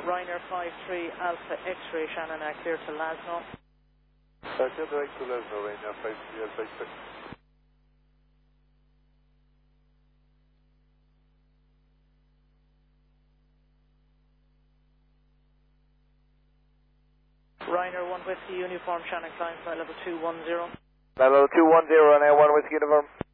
Ryanair 53 Alpha X-ray Shannon, clear to Lasno. Clear direct to Lasno, Ryanair 53 Alpha X-ray. Ryanair 1 Whiskey Uniform Shannon, climb flight level 210. Level 210, Ryanair 1 Whiskey Uniform.